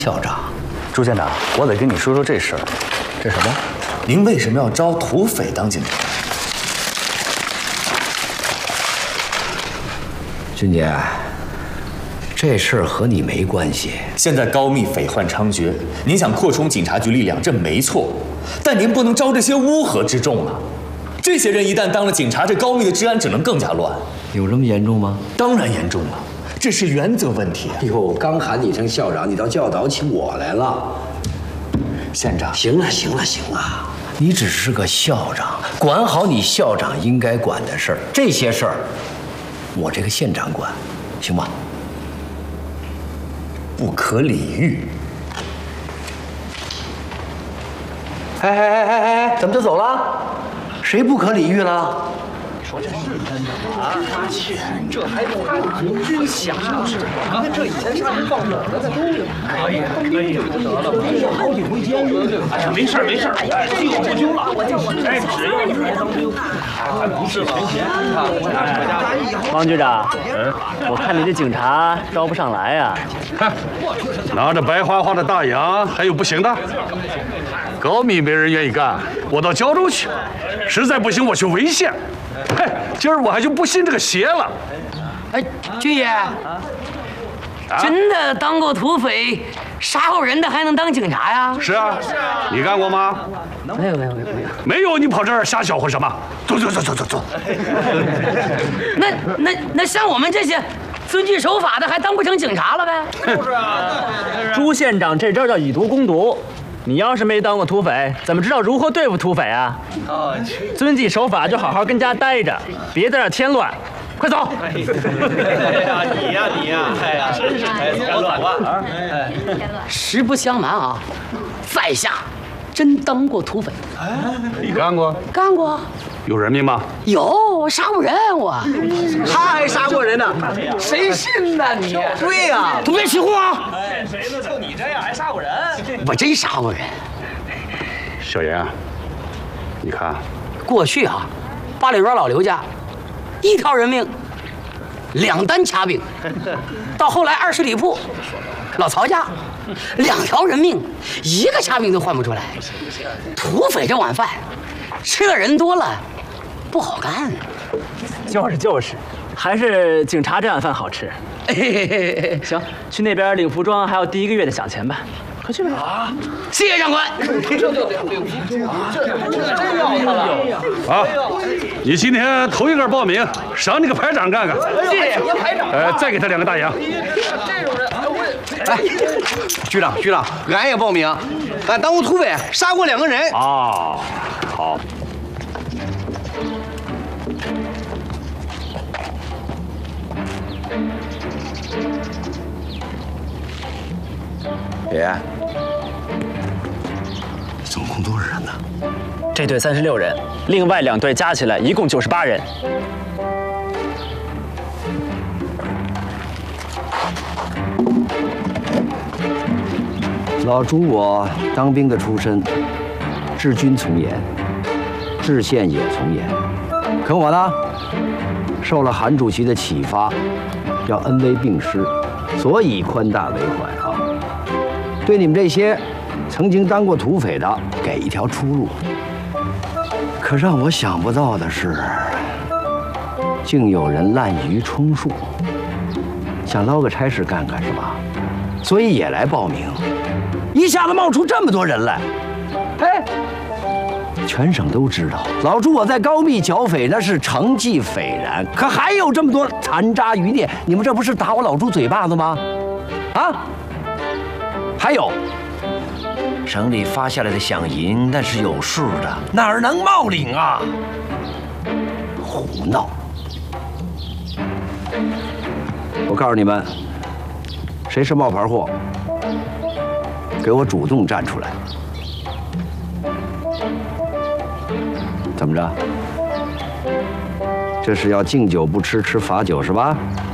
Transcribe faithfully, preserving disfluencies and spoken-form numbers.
校长， 朱县长，我得跟你说说这事儿。 这什么？ 您为什么要招土匪当警察？ 俊杰，这事儿和你没关系。 现在高密匪患猖獗，您想扩充警察局力量，这没错，但您不能招这些乌合之众啊！这些人一旦当了警察，这高密的治安只能更加乱。 有这么严重吗？ 当然严重了。 这是原则问题啊！ 哟，刚喊你一声校长，你倒教导起我来了。 县长， 行了，行了，行了，你只是个校长，管好你校长应该管的事儿。这些事儿，我这个县长管，行吧？ 不可理喻！ 哎哎哎哎哎，怎么就走了？谁不可理喻了？ 说这是真的啊！去，这还不按平均想是？你看这以前杀人放火的那都有。可以，可以，得了，好几回监狱。哎呀，没事没事，哎，既有不咎了。哎，只要你来当兵，还不是钱钱。 王局长，嗯，我看你这警察招不上来呀。 哼，拿着白花花的大洋，还有不行的？高密没人愿意干，我到胶州去，实在不行我去潍县。 嘿，今儿我还就不信这个邪了。 哎，军爷，啊、真的当过土匪、杀过人的还能当警察呀？ 是啊，你干过吗？ 没有，没有，没有，没有。 没有，你跑这儿瞎搅和什么？走走走走走走。 那那那像我们这些遵纪守法的，还当不成警察了呗？ 就是啊。朱县长这招叫以毒攻毒。 你要是没当过土匪，怎么知道如何对付土匪啊？哦，遵纪守法就好好跟家待着，别在这添乱。快走！哎呀，你呀你呀，哎呀，真是太添乱了啊！哎， 实不相瞒啊，在下真当过土匪。 哎，你干过？ 干过。 有人命吗？ 有，杀过人我。 他还杀过人呢， 谁信呢你？ 对呀， 都别起哄啊！ 见谁呢？就你这样还杀过人？ 我真杀过人， 小严，你看， 过去啊，八里庄老刘家，一条人命，两单卡饼；到后来二十里铺，老曹家，两条人命，一个卡饼都换不出来。土匪这碗饭，吃的人多了，不好干。 就是就是，还是警察这碗饭好吃。行，去那边领服装，还有第一个月的饷钱吧。 快去吧！啊， 谢谢长官。 这就领领服装，这这真要他了啊！你今天头一个报名，赏你个排长干干。 谢谢排长。 呃，再给他两个大洋。 这种人，我也。 哎，局长，局长，俺也报名，俺当过土匪，杀过两个人。 啊，好。 爷，总共多少人呢？ 这队三十六人，另外两队加起来一共九十八人。 老朱我当兵的出身，治军从严，治县也从严。可我呢，受了韩主席的启发，要恩威并施，所以宽大为怀啊。 对你们这些曾经当过土匪的，给一条出路。可让我想不到的是，竟有人滥竽充数，想捞个差事干干是吧？所以也来报名，一下子冒出这么多人来。哎，全省都知道，老朱我在高密剿匪那是成绩斐然，可还有这么多残渣余孽，你们这不是打我老朱嘴巴子吗？啊？ 还有，省里发下来的饷银那是有数的，哪儿能冒领啊？胡闹！我告诉你们，谁是冒牌货，给我主动站出来！怎么着？这是要敬酒不吃吃罚酒是吧？